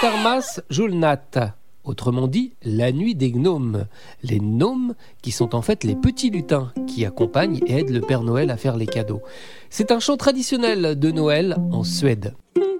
Midsommarmas Julnatt, autrement dit la nuit des gnomes. Les gnomes qui sont en fait les petits lutins qui accompagnent et aident le Père Noël à faire les cadeaux. C'est un chant traditionnel de Noël en Suède.